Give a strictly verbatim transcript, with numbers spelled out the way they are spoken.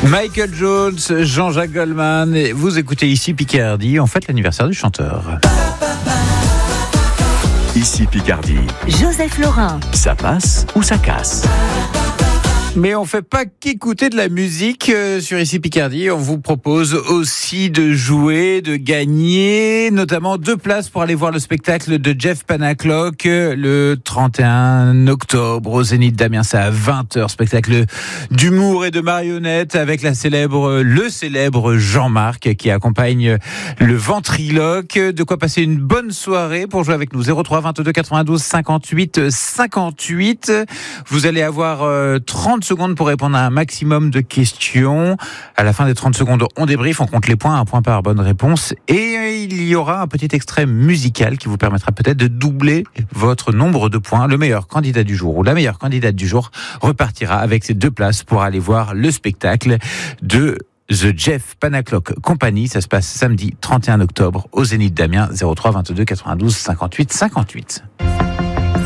Michael Jones, Jean-Jacques Goldman, et vous écoutez ici Picardie, on fête l'anniversaire du chanteur. Ici Picardie. Joseph Laurin. Ça passe ou ça casse? Mais on fait pas qu'écouter de la musique euh, sur Ici Picardie. On vous propose aussi de jouer, de gagner, notamment deux places pour aller voir le spectacle de Jeff Panaclock euh, le trente et un octobre au Zénith d'Amiens. C'est à vingt heures. Spectacle d'humour et de marionnettes avec la célèbre, le célèbre Jean-Marc qui accompagne le ventriloque. De quoi passer une bonne soirée. Pour jouer avec nous, zéro trois vingt-deux quatre-vingt-douze cinquante-huit cinquante-huit. Vous allez avoir euh, trente secondes pour répondre à un maximum de questions. À la fin des trente secondes, on débrief, on compte les points, un point par bonne réponse. Et il y aura un petit extrait musical qui vous permettra peut-être de doubler votre nombre de points. Le meilleur candidat du jour ou la meilleure candidate du jour repartira avec ces deux places pour aller voir le spectacle de The Jeff Panaclock Company. Ça se passe samedi trente et un octobre au Zénith d'Amiens, zéro trois vingt-deux quatre-vingt-douze cinquante-huit cinquante-huit.